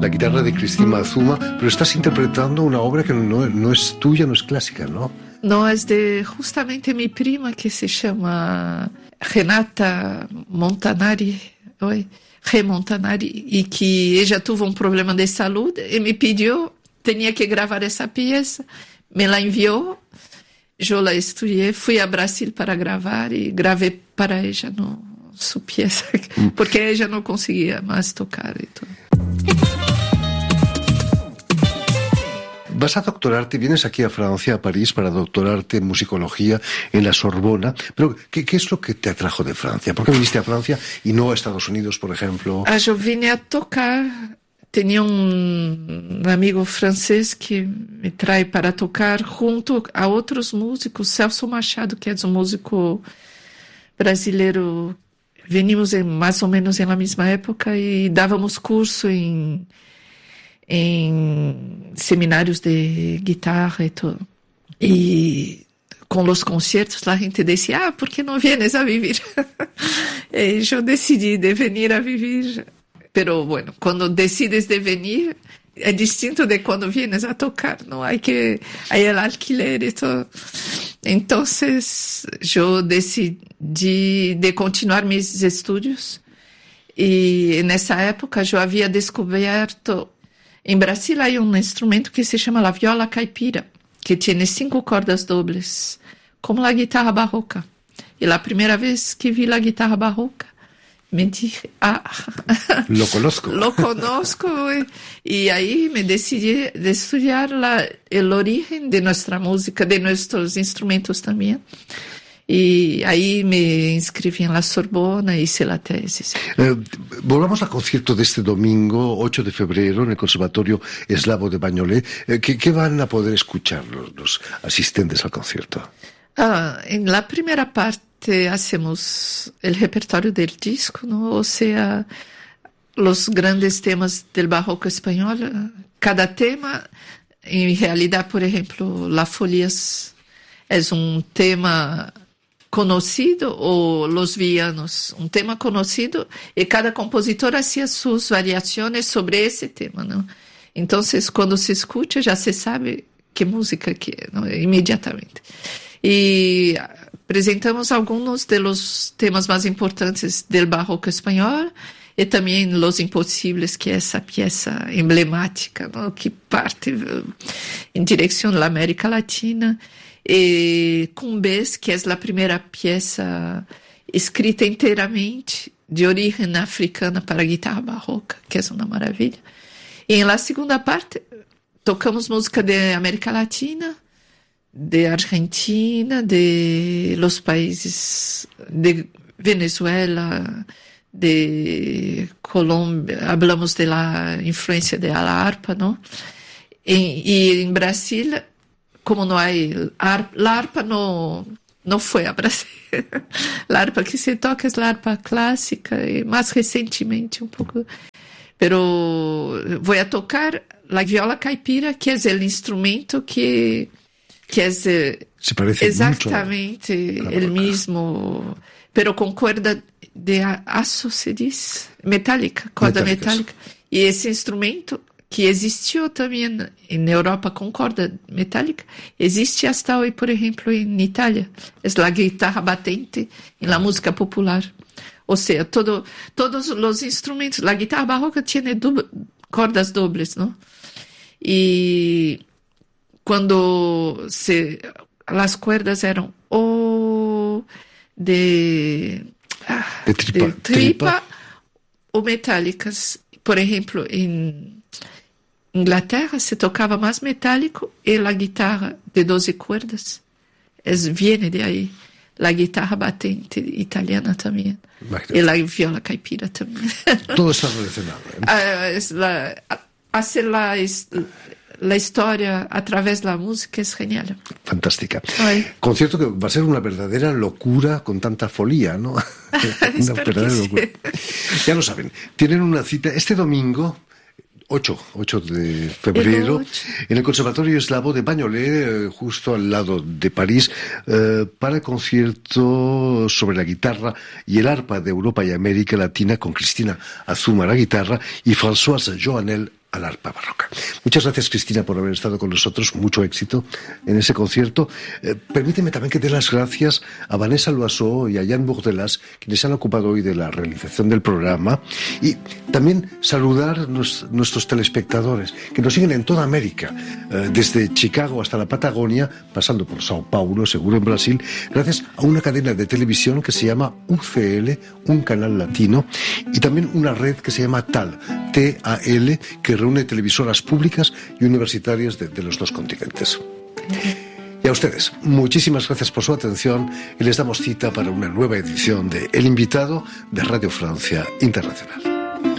guitarra de Cristina Azuma, pero estás interpretando una obra que no es tuya, no es clásica, ¿no? No, es de justamente mi prima que se llama Renata Montanari, Re Montanari, y que ella tuvo un problema de salud y me pidió, tenía que grabar esa pieza, me la envió, yo la estudié, fui a Brasil para grabar y grabé para ella su pieza, porque ella no conseguía más tocar y todo. Vas a doctorarte, vienes aquí a Francia, a París, para doctorarte en musicología en la Sorbona. Pero, ¿qué es lo que te atrajo de Francia? ¿Por qué viniste a Francia y no a Estados Unidos, por ejemplo? Yo vine a tocar. Tenía un amigo francés que me trae para tocar junto a otros músicos. Celso Machado, que es un músico brasileiro. Venimos más o menos en la misma época y dábamos curso en seminarios de guitarra y todo. Y con los conciertos la gente decía, ¿por qué no vienes a vivir? Y yo decidí de venir a vivir. Pero bueno, cuando decides de venir, es distinto de cuando vienes a tocar, ¿no? Hay el alquiler y todo. Entonces yo decidí de continuar mis estudios. Y en esa época yo había descubierto. En Brasil hay un instrumento que se llama la viola caipira, que tiene 5 cordas dobles, como la guitarra barroca. Y la primera vez que vi la guitarra barroca, me dije, lo conozco. Lo conozco. Y ahí me decidí de estudiar el origen de nuestra música, de nuestros instrumentos también. Y ahí me inscribí en la Sorbona y hice la tesis. Volvamos al concierto de este domingo, 8 de febrero, en el Conservatorio Eslavo de Bagnolet. ¿Qué van a poder escuchar los asistentes al concierto? En la primera parte hacemos el repertorio del disco, ¿no? O sea, los grandes temas del barroco español. Cada tema, en realidad, por ejemplo, Las Folias es un tema conocido, o Los Villanos, un tema conocido, y cada compositor hacía sus variaciones sobre ese tema, ¿no? Entonces, cuando se escucha, ya se sabe qué música que es, ¿no? Inmediatamente. Y presentamos algunos de los temas más importantes del barroco español, y también Los Imposibles, que es esa pieza emblemática, ¿no? Que parte en dirección a la América Latina. Cumbés, que es la primera pieza escrita enteramente de origen africana para guitarra barroca, que es una maravilla. Y en la segunda parte tocamos música de América Latina, de Argentina, de los países de Venezuela, de Colombia. Hablamos de la influencia de la arpa, ¿no? Y en Brasil, como no hay la arpa no fue a Brasil. La arpa que se toca es la arpa clásica, y más recientemente un poco. Pero voy a tocar la viola caipira, que es el instrumento que es se parece exactamente mucho el mismo, pero con cuerda de aço, se dice, metálica, corda metálica. Y ese instrumento, que existió también en Europa con corda metálica, existe hasta hoy, por ejemplo, en Italia. Es la guitarra batente en la música popular. O sea, todos los instrumentos, la guitarra barroca tiene cordas dobles, ¿no? Y cuando las cuerdas eran o de tripa o metálicas. Por ejemplo, en Inglaterra se tocaba más metálico, y la guitarra de 12 cuerdas viene de ahí. La guitarra batente italiana también. Imagínate. Y la viola caipira también. Todo está relacionado. Hacer la historia a través de la música es genial. Fantástica. Concierto que va a ser una verdadera locura con tanta folía, ¿no? Una verdadera locura. Sí. Ya lo saben, tienen una cita este domingo, 8 de febrero, en el Conservatorio Eslavo de Bagnolet, justo al lado de París, para el concierto sobre la guitarra y el arpa de Europa y América Latina, con Cristina Azuma a la guitarra y Françoise Joannel al arpa barroca. Muchas gracias, Cristina, por haber estado con nosotros. Mucho éxito en ese concierto. Permíteme también que dé las gracias a Vanessa Loiseau y a Jan Bourdelas, quienes se han ocupado hoy de la realización del programa, y también saludar a nuestros telespectadores que nos siguen en toda América, desde Chicago hasta la Patagonia, pasando por Sao Paulo, seguro en Brasil, gracias a una cadena de televisión que se llama UCL, un canal latino, y también una red que se llama TAL, TAL, que reúne televisoras públicas y universitarias de los dos continentes. Y a ustedes, muchísimas gracias por su atención y les damos cita para una nueva edición de El Invitado de Radio Francia Internacional.